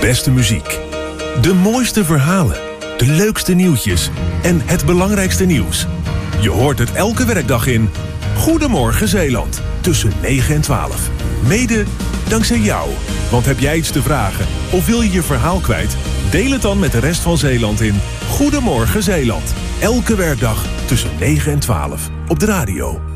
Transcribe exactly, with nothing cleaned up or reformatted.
beste muziek. De mooiste verhalen. De leukste nieuwtjes. En het belangrijkste nieuws. Je hoort het elke werkdag in Goedemorgen Zeeland. Tussen negen en twaalf. Mede dankzij jou. Want heb jij iets te vragen of wil je je verhaal kwijt? Deel het dan met de rest van Zeeland in Goedemorgen Zeeland. Elke werkdag tussen negen en twaalf op de radio.